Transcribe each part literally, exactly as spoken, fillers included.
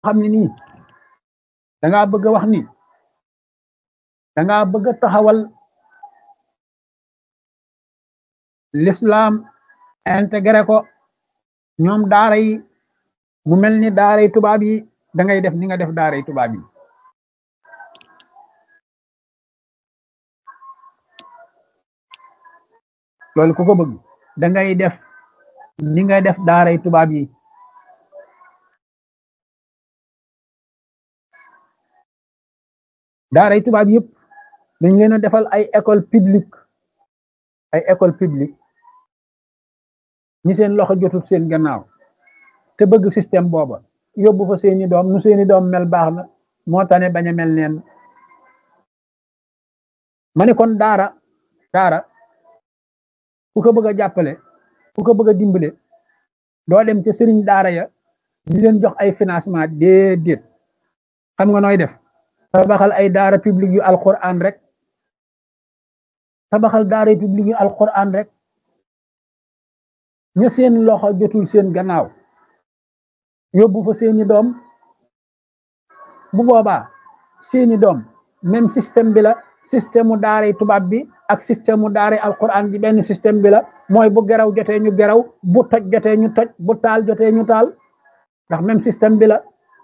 xam ne nii da ngaa bëgg a wax ni da ngaa bëgg a taxawal l'islam intégré ko ñoom daara yi mu mel ni daara yi tubaab yi da ngay def ni nga def daara yi tubaab yi loolu ku ko bëgg da ngay def ni nga def daara yi tubaab yi daara yi tubaab yëpp dañ leen a defal ay école publique ay école publique ñi seen loxo jotut seen gannaaw te bëgg système booba yóbbu fa seeni doom nu seeni doom mel baax na moo tane bañ a mel neen ma ne kon daara daara ku ko bëgg a jàppale ku ko bëgg a dimbale doo dem ca sëriñ daara ya di leen jox ay financement déedéet xam nga nooy def tabaxal ay daara publique yu alquran rek tabaxal daara publique yu alquran rek ña seen loxo jotul seen gannaaw yóbbu fa seeni doom bu boobaa seeni doom même système bi la système mu daaray tubaab bi ak système mu daaray alquran bi benn système bi la mooy bu geraw jotee ñu geraw bu toj jotee ñu toj bu taal jotee ñu taal ndax même système bi la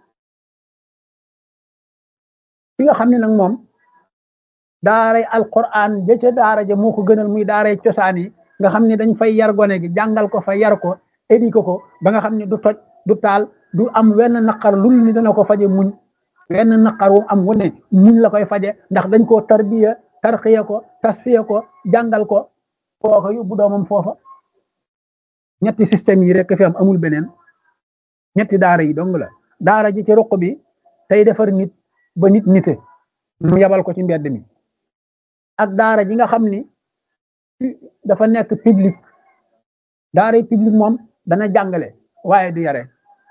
ki nga xam ne nag moom daaray alquran ja ca daara ja moo ko gënal muy daaray cosaan yi nga xam ne dañ fay yar gone gi jàngal ko fa yar ko éduqué ko ba nga xam ne du toj du taal du am wenn naqar lul ni dana ko faje muñ wenn naqar wu am wu ne muñ la koy faje ndax dañ koo tarbiya tarxiya ko tasfiya ko jàngal ko kooka yóbbu doomam foofa ñetti système yi rek fi am amul beneen ñetti daara yi dong la daara ji ci ruq bi tey defar nit ba nit nite mu yabal ko ci mbedd mi ak daara ji nga xam ni dafa nekk public daara public moom dana jàngale waaye du yare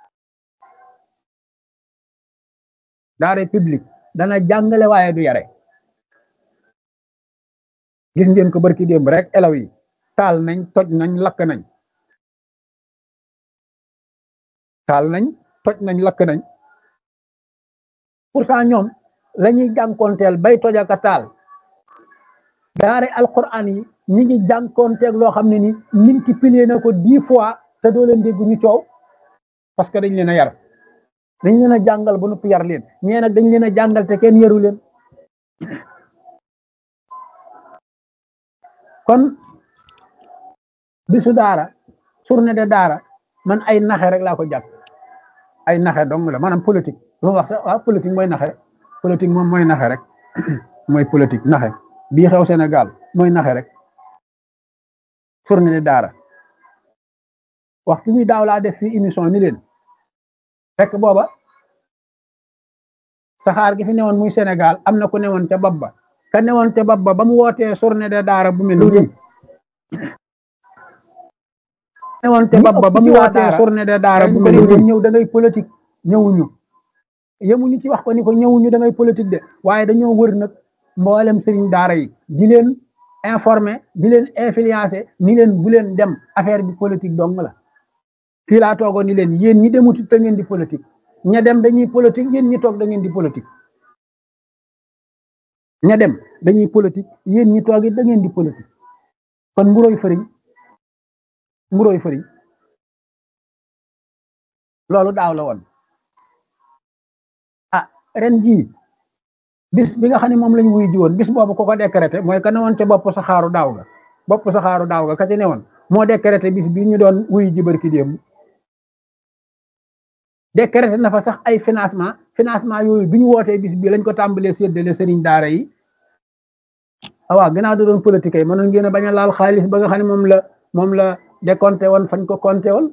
daara public dana jàngale waaye du yare gis ngeen ko barki démb rek elaw yi taal nañ toj nañ lakk nañ taal nañ toj nañ lakk nañ pourtant ñoom la ñuy jànkoonteel bay toj ak a taal daara alquran yi ñi ngi jànkoonteeg loo xam ne ni multiplier na ko dix fois te doo leen dégg ñu coow parce que dañ leen a yar dañ leen a jàngal ba noppi yar leen ñee nag dañ leen a jàngal te kenn yaru leen kon bisu daara journée de daara man ay naxe rek laa ko jàpp ay naxe dong la maanaam politique lu ma wax sax waaw politique mooy naxe politique moom mooy naxe rek mooy politique naxe bii xew Sénégal mooy naxe rek journée de daara waxtu bi daaw laa def fii émission ni leen fekk booba saxaar gi fi newoon muy Sénégal am na ku newoon ca bopp ba ka newoon ca bopp ba ba mu wootee journée de daara bu mel nii newoon ca bopp ba ba mu wootee journée de daara bu mel nii ñëw da ngay politique ñëwuñu yemuñu ci wax ko ni ko ñëwuñu da ngay politique de waaye dañoo wër nag mboolem sëriñ daara yi di leen informer di leen influencer ni leen bu leen dem affaire bi politique dong la fii laa toogoon ni leen yéen ñi demut da ngeen di politique ña dem dañuy politique yéen ñi toog da ngeen di politique ña dem dañuy politique yéen ñi toog it da ngeen di politique kon mburoy fëriñ mburoy fëriñ loolu daaw la woon ah ren jii bis bi nga xam ne moom lañ wuy ji woon bis boobu ko ko décrété mooy ka ne woon ca bopp saxaaru daaw ga bopp saxaaru daaw ga ka ci ne woon moo décrété bis bi ñu doon wuy ji barki démb décrété na fa sax ay financement financement yooyu bi ñu wootee bis bi lañ ko tàmbalee séddale sëriñ daara yi waaw ginnaaw da doon politique yi mënoon ngeen a bañ a laal xaalis ba nga xam ne moom la moom la décompté woon fañ ko compté woon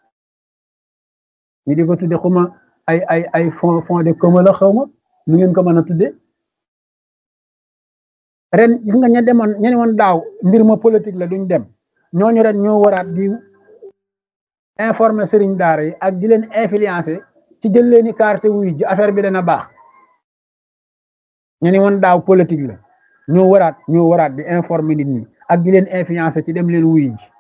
ñu di ko tudde xuma ay ay ay fond fond de commun la xaw ma nu ngeen ko mën a tudde ren gis nga ña demoon ña ne woon daaw mbir ma politique la duñ dem ñooñu ren ñoo waraat di informer sëriñ daara yi ak di leen influencer ci jël leen i carte wuy ji affaire bi dana baax ña ne woon daaw politique la ñoo waraat ñoo waraat di informer nit ñi ak di leen influencer ci dem leen wuy ji